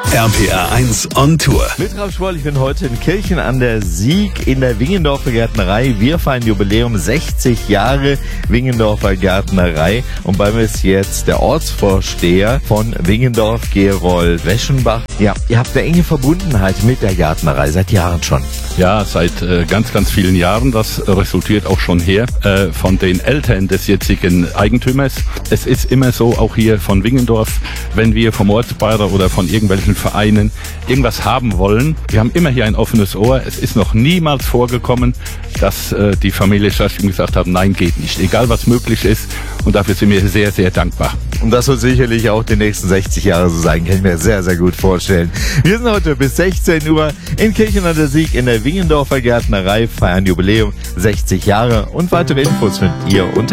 RPR 1 on Tour. Mit Ralf Schwoll, ich bin heute in Kirchen an der Sieg in der Wingendorfer Gärtnerei. Wir feiern Jubiläum 60 Jahre Wingendorfer Gärtnerei. Und bei mir ist jetzt der Ortsvorsteher von Wingendorf, Gerold Weschenbach. Ja, ihr habt eine enge Verbundenheit mit der Gärtnerei, seit Jahren schon. Ja, seit ganz, ganz vielen Jahren. Das resultiert auch schon her von den Eltern des jetzigen Eigentümers. Es ist immer so, auch hier von Wingendorf, wenn wir vom Ortsbeirat oder von irgendwelchen Vereinen irgendwas haben wollen. Wir haben immer hier ein offenes Ohr. Es ist noch niemals vorgekommen, dass die Familie Schaschkin gesagt hat, nein, geht nicht. Egal, was möglich ist. Und dafür sind wir sehr, sehr dankbar. Und das wird sicherlich auch die nächsten 60 Jahre so sein, kann ich mir sehr, sehr gut vorstellen. Wir sind heute bis 16 Uhr in Kirchen an der Sieg in der Wingendorfer Gärtnerei, feiern Jubiläum 60 Jahre und weitere Infos findet ihr unter